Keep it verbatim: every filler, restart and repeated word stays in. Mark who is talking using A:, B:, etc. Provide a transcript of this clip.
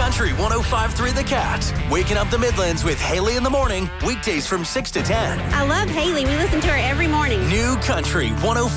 A: Country one oh five point three The Cat. Waking up the Midlands with Haley in the morning. Weekdays from six to ten.
B: I love Haley. We listen to her every morning.
A: New Country one oh five.